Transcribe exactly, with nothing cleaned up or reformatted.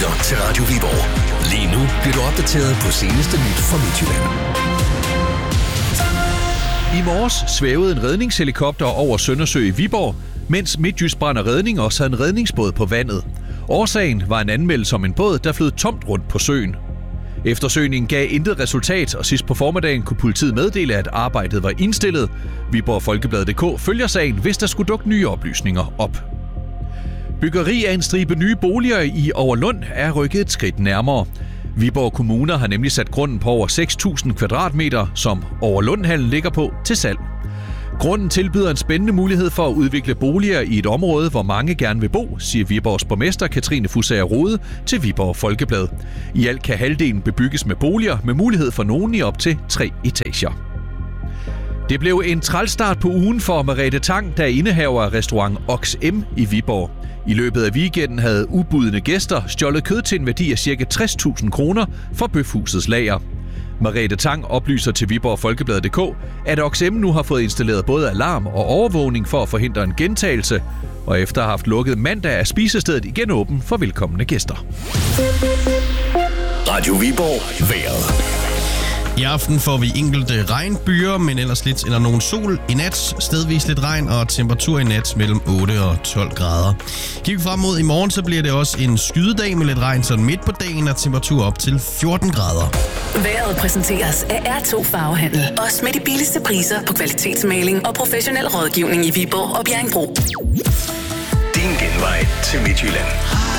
lytter til Radio Viborg. Lige nu bliver du opdateret på seneste nyt fra Midtjylland. I morges svævede en redningshelikopter over Søndersø i Viborg, mens Midtjysk Brand og Redning også havde en redningsbåd på vandet. Årsagen var en anmeldelse om en båd, der flød tomt rundt på søen. Eftersøgningen gav intet resultat, og sidst på formiddagen kunne politiet meddele, at arbejdet var indstillet. Viborg Folkeblad punktum d k følger sagen, hvis der skulle dukke nye oplysninger op. Byggeri af en stribe nye boliger i Overlund er rykket et skridt nærmere. Viborg Kommune har nemlig sat grunden på over seks tusind kvadratmeter, som Overlundhallen ligger på, til salg. Grunden tilbyder en spændende mulighed for at udvikle boliger i et område, hvor mange gerne vil bo, siger Viborgs borgmester Katrine Fusager Rode til Viborg Folkeblad. I alt kan halvdelen bebygges med boliger med mulighed for nogen i op til tre etager. Det blev en trælstart på ugen for Merete Tang, der er indehaver af restaurant Ox M i Viborg. I løbet af weekenden havde ubudne gæster stjålet kød til en værdi af ca. tres tusind kroner fra Bøfhusets lager. Merete Tang oplyser til Viborg Folkeblad punktum d k, at Ox M nu har fået installeret både alarm og overvågning for at forhindre en gentagelse, og efter at have haft lukket mandag er spisestedet igen åben for velkomne gæster. Radio Viborg vejret. I aften får vi enkelte regnbyer, men ellers lidt eller nogen sol. I nat stedvis lidt regn og temperatur i nat mellem otte og tolv grader. Kigger vi frem mod i morgen, så bliver det også en skydedag med lidt regn sådan midt på dagen og temperatur op til fjorten grader. Vejret præsenteres af R to Farvehandel. Også med de billigste priser på kvalitetsmaling og professionel rådgivning i Viborg og Bjerringbro. Din genvej til Midtjylland.